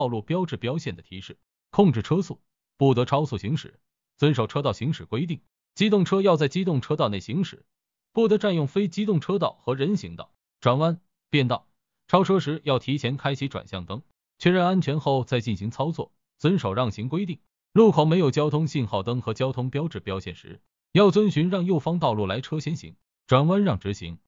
道路标志标线的提示，控制车速，不得超速行驶，遵守车道行驶规定。机动车要在机动车道内行驶，不得占用非机动车道和人行道。转弯、变道、超车时要提前开启转向灯，确认安全后再进行操作，遵守让行规定。路口没有交通信号灯和交通标志标线时，要遵循让右方道路来车先行，转弯让直行。